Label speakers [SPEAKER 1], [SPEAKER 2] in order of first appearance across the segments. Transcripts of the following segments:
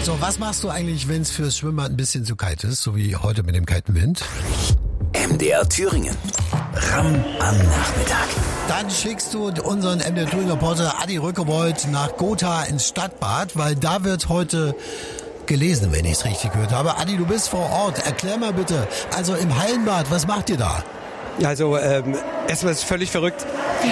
[SPEAKER 1] So, was machst du eigentlich, wenn es fürs Schwimmbad ein bisschen zu kalt ist, so wie heute mit dem kalten Wind?
[SPEAKER 2] MDR Thüringen. Ram am Nachmittag.
[SPEAKER 1] Dann schickst du unseren MDR Thüringen-Reporter Adi Rückebold nach Gotha ins Stadtbad, weil da wird heute gelesen, wenn ich es richtig gehört habe. Adi, du bist vor Ort. Erklär mal bitte, also im Hallenbad, was macht ihr da?
[SPEAKER 3] Also erstmal ist es völlig verrückt.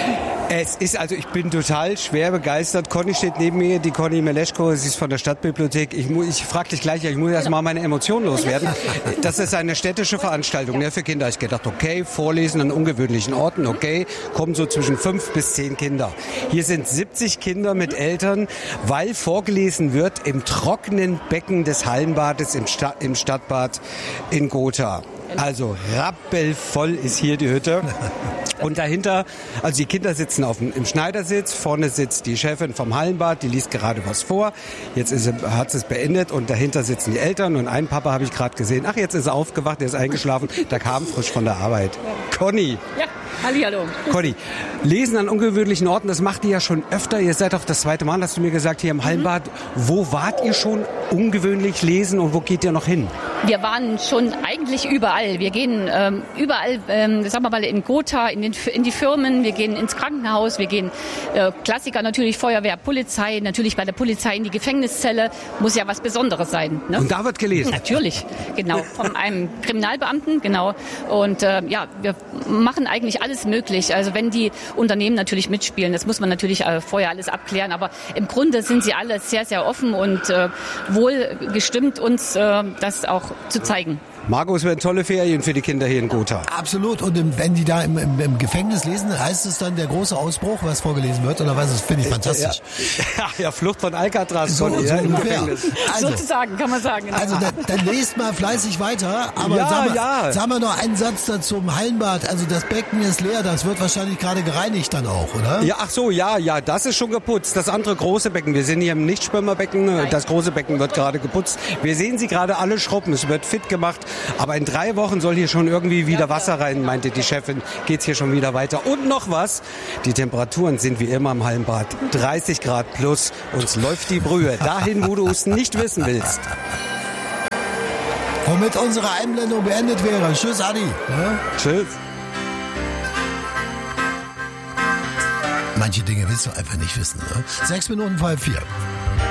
[SPEAKER 3] Ich bin total schwer begeistert. Conny steht neben mir, die Conny Meleschko, sie ist von der Stadtbibliothek. Ich frage dich gleich, ich muss erst mal meine Emotionen loswerden. Das ist eine städtische Veranstaltung für Kinder. Ich gedacht, okay, Vorlesen an ungewöhnlichen Orten, okay, kommen so zwischen 5 bis 10 Kinder. Hier sind 70 Kinder mit Eltern, weil vorgelesen wird im trockenen Becken des Hallenbades im Stadtbad in Gotha. Also rappelvoll ist hier die Hütte. Und dahinter, also die Kinder sitzen im Schneidersitz, vorne sitzt die Chefin vom Hallenbad, die liest gerade was vor. Jetzt hat sie es beendet und dahinter sitzen die Eltern und einen Papa habe ich gerade gesehen. Ach, jetzt ist er aufgewacht, der ist eingeschlafen, der kam frisch von der Arbeit. Conny.
[SPEAKER 4] Ja, hallihallo.
[SPEAKER 3] Conny, Lesen an ungewöhnlichen Orten, das macht ihr ja schon öfter. Ihr seid auch das zweite Mal, hast du mir gesagt, hier im Hallenbad. Wo wart ihr schon ungewöhnlich lesen und wo geht ihr noch hin?
[SPEAKER 4] Wir waren schon eigentlich überall. Wir gehen überall, sagen wir mal, in Gotha, in die Firmen, wir gehen ins Krankenhaus, wir gehen Klassiker natürlich, Feuerwehr, Polizei, natürlich bei der Polizei in die Gefängniszelle. Muss ja was Besonderes sein. Ne?
[SPEAKER 3] Und da wird gelesen?
[SPEAKER 4] Natürlich, genau. Von einem Kriminalbeamten, genau. Und wir machen eigentlich alles möglich. Also wenn die Unternehmen natürlich mitspielen, das muss man natürlich vorher alles abklären. Aber im Grunde sind sie alle sehr, sehr offen und wohl gestimmt, uns das auch zu zeigen.
[SPEAKER 3] Marco, es werden tolle Ferien für die Kinder hier in Gotha.
[SPEAKER 1] Absolut. Und wenn die da im Gefängnis lesen, heißt es dann der große Ausbruch, was vorgelesen wird? Oder was? Das finde ich fantastisch.
[SPEAKER 3] Ja, Flucht von Alcatraz.
[SPEAKER 1] So ungefähr.
[SPEAKER 4] Also, sozusagen, kann man sagen. Genau.
[SPEAKER 1] Also dann lest mal fleißig weiter. Aber sag mal noch einen Satz dazu zum Hallenbad. Also das Becken ist leer, das wird wahrscheinlich gerade gereinigt dann auch, oder?
[SPEAKER 3] Ja, ach so, ja, das ist schon geputzt. Das andere große Becken, wir sind hier im Nichtschwimmerbecken. Das große Becken wird gerade geputzt. Wir sehen sie gerade alle schrubben. Es wird fit gemacht. Aber in 3 Wochen soll hier schon irgendwie wieder Wasser rein, meinte die Chefin. Geht's hier schon wieder weiter. Und noch was, die Temperaturen sind wie immer im Hallenbad 30 Grad plus. Uns läuft die Brühe dahin, wo du es nicht wissen willst.
[SPEAKER 1] Womit unsere Einblendung beendet wäre. Tschüss, Adi. Ja?
[SPEAKER 3] Tschüss.
[SPEAKER 1] Manche Dinge willst du einfach nicht wissen. Ne? 6 Minuten vor 4.